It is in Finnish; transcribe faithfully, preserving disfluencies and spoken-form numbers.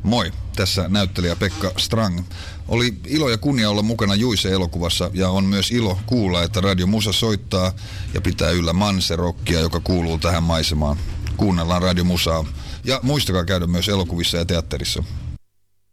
Moi, tässä näyttelijä Pekka Strang. Oli ilo ja kunnia olla mukana Juise-elokuvassa ja on myös ilo kuulla, että Radio Musa soittaa ja pitää yllä Manse-rockia, joka kuuluu tähän maisemaan. Kuunnellaan Radio Musaa ja muistakaa käydä myös elokuvissa ja teatterissa.